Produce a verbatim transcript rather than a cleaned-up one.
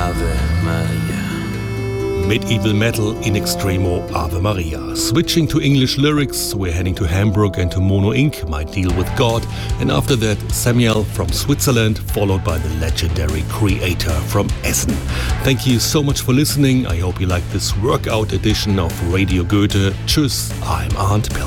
Ave Maria. Medieval metal in extremo Ave Maria. Switching to English lyrics, we're heading to Hamburg and to Mono Incorporated, My Deal with God, and after that Samuel from Switzerland, followed by the legendary Creator from Essen. Thank you so much for listening. I hope you like this workout edition of Radio Goethe. Tschüss, I'm Arndt Pell.